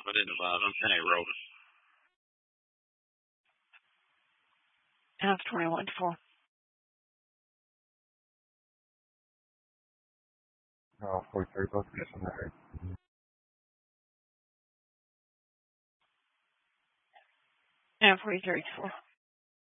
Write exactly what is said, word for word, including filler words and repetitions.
What in the bottom? Penny road. Half twenty-one four. No, forty-three both getting there. Half forty-three four.